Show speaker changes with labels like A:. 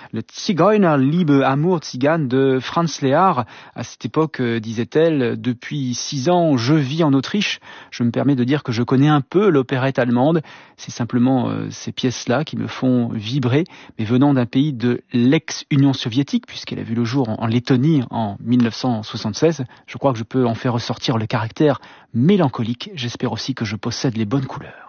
A: le Zigeunerliebe, Amour Tzigane de Franz Lehár. À cette époque, disait-elle, depuis 6 ans, je vis en Autriche. Je me permets de dire que je connais un peu l'opérette allemande. C'est simplement ces pièces-là qui me font vibrer, mais venant d'un pays de l'ex-Union soviétique, puisqu'elle a vu le jour en Lettonie en 1976, je crois que je peux en faire ressortir le caractère mélancolique. J'espère aussi que je possède les bonnes couleurs.